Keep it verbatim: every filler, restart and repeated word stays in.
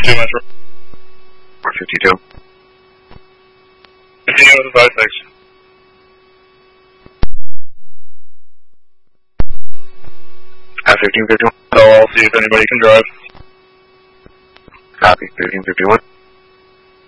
fifty-two Metro. four fifty-two. Continue with the five six. At fifteen fifty-one. So I'll see if anybody can drive. Copy, fifteen fifty-one.